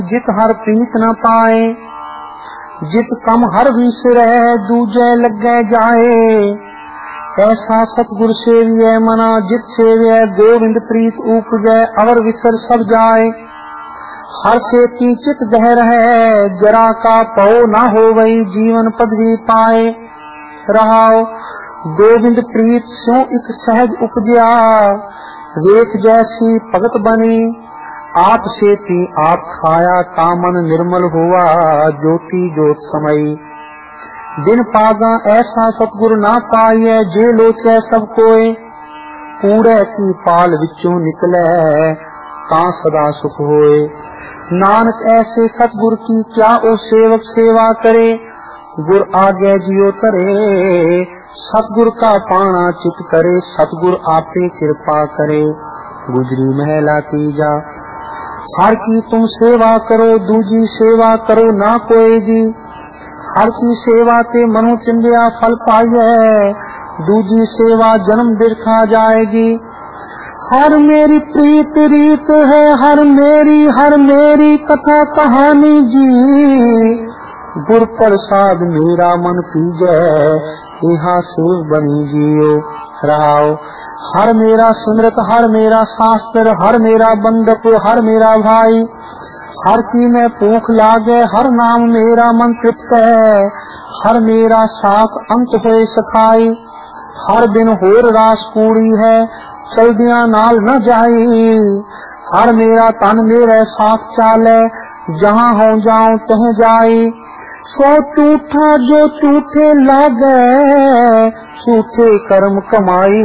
जित हर प्रीत न पाए, जित कम हर विसरै दूजे लगे जाए। ऐसा सतगुर सेविय मना जित सेविय गोविंद प्रीत उपजै अवर विसर सब जाए। हर सेती चित गह रहे जरा का पौ न होवई जीवन पदवी पाए। रहाओ गोविंद प्रीत स्यों इक सहज उपजया वेख जैसी भगत बनी। आप सेती आप खाया तामन निर्मल हुआ ज्योति ज्योत समई। दिन पागा ऐसा सतगुर ना पाइए जे लोचे सब कोय। कूड़े की पाल विचों निकले ता सदा सुख होए। नानक ऐसे सतगुर की क्या ओ सेवक सेवा करे। गुर आगे जियो तरे सतगुर का पाना चित करे। सतगुर आपे कृपा करे गुजरी महला तीजा। हर की तुम सेवा करो दूजी सेवा करो ना कोई जी। हर की सेवा ते मनु चिंदिया फल पाइए दूजी सेवा जन्म बिरखा जाएगी। हर मेरी प्रीत रीत है हर मेरी कथा कहानी जी। गुर प्रसाद मेरा मन पीजे यहाँ सेव बनी जियो। राव हर मेरा सिमरत हर मेरा शास्त्र हर मेरा बंदप हर मेरा भाई। हर की में भूख लागे हर नाम मेरा मन तृप्त है। हर मेरा साथ अंत होए सखाई। हर दिन होर रास कूड़ी है चलदियां नाल न जाई। हर मेरा तन मेरे साथ चाले जहाँ हो जाऊं तह जाई। सो झूठा जो झूठे लागे झूठे कर्म कमाई।